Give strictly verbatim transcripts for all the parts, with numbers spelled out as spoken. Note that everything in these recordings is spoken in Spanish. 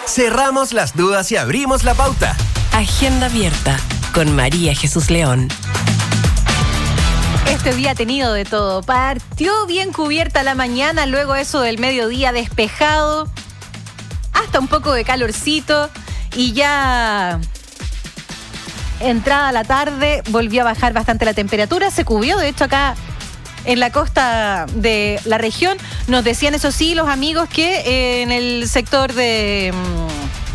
Cerramos las dudas y abrimos la pauta. Agenda abierta con María Jesús León. Este día ha tenido de todo. Partió bien cubierta la mañana, luego eso del mediodía despejado, hasta un poco de calorcito y ya entrada la tarde volvió a bajar bastante la temperatura. Se cubrió, de hecho, acá en la costa de la región. Nos decían, eso sí, los amigos que eh, en el sector de mmm,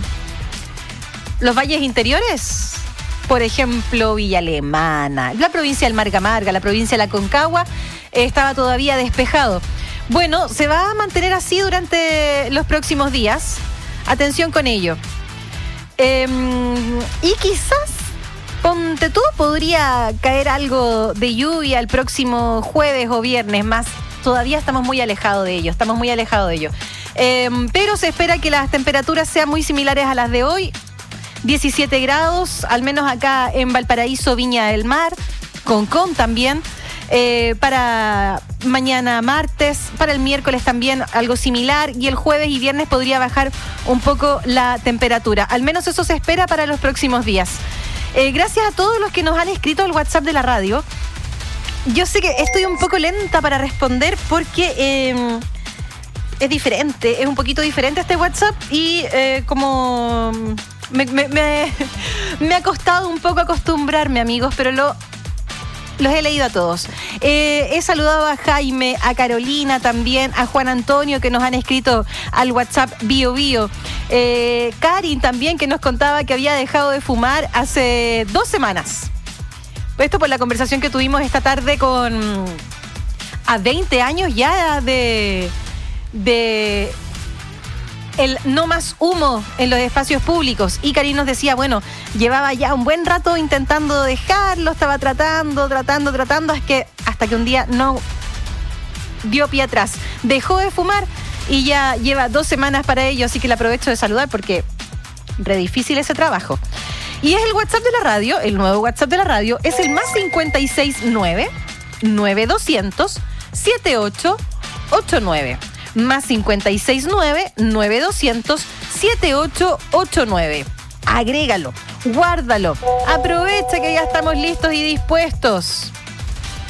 los valles interiores, por ejemplo, Villa Alemana, la provincia del Marga Marga, la provincia de la Concagua, eh, estaba todavía despejado. Bueno, se va a mantener así durante los próximos días. Atención con ello. Eh, y quizás, ponte tú, podría caer algo de lluvia el próximo jueves o viernes más. Todavía estamos muy alejados de ello, estamos muy alejados de ello. Eh, pero se espera que las temperaturas sean muy similares a las de hoy. diecisiete grados, al menos acá en Valparaíso, Viña del Mar, Concón también. Eh, para mañana martes, para el miércoles también algo similar, y el jueves y viernes podría bajar un poco la temperatura. Al menos eso se espera para los próximos días. Eh, gracias a todos los que nos han escrito al WhatsApp de la radio. Yo sé que estoy un poco lenta para responder porque eh, es diferente, es un poquito diferente este WhatsApp y eh, como me, me, me, me ha costado un poco acostumbrarme, amigos, pero lo, los he leído a todos. Eh, he saludado a Jaime, a Carolina también, a Juan Antonio que nos han escrito al WhatsApp Bio Bio. Eh, Karin también, que nos contaba que había dejado de fumar hace dos semanas. Esto por la conversación que tuvimos esta tarde con a veinte años ya de, de el no más humo en los espacios públicos. Y Karin nos decía, bueno, llevaba ya un buen rato intentando dejarlo, estaba tratando, tratando, tratando, es que hasta que un día no dio pie atrás. Dejó de fumar y ya lleva dos semanas para ello, así que le aprovecho de saludar porque re difícil ese trabajo. Y es el WhatsApp de la radio, el nuevo WhatsApp de la radio, es el más cincuenta y seis nueve, nueve doscientos, setenta y ocho ochenta y nueve. Más cincuenta y seis nueve, nueve doscientos, setenta y ocho ochenta y nueve. Agrégalo, guárdalo, aprovecha que ya estamos listos y dispuestos.